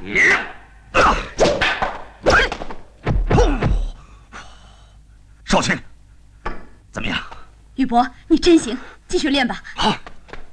少卿，怎么样？ 玉伯，你真行，继续练吧。 好。